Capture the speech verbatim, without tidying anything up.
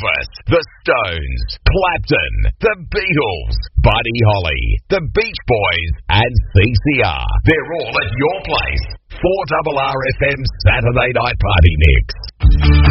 Elvis, The Stones, Clapton, The Beatles, Buddy Holly, The Beach Boys, and C C R. They're all at your place. four R R F M Saturday Night Party Mix.